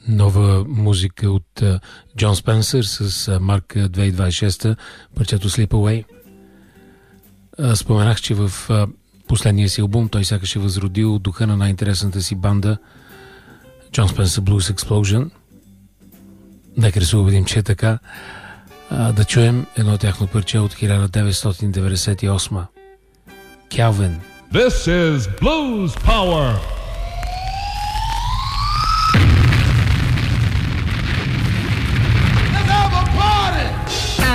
Нова музика от Джон Спенсър с марка 2026, парчето Sleep Away. Споменах, че в последния си албум той сякаш е възродил духа на най-интересната си банда John Spencer Blues Explosion. Нека да се убедим, че е така. Да чуем едно тяхно парче от 1998. Calvin. This is Blues Power.